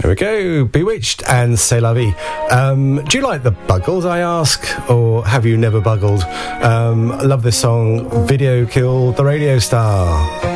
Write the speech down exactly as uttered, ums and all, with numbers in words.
There we go, Bewitched and C'est La Vie. Um, do you like the Buggles, I ask, or have you never buggled? Um, love this song, Video Killed the Radio Star.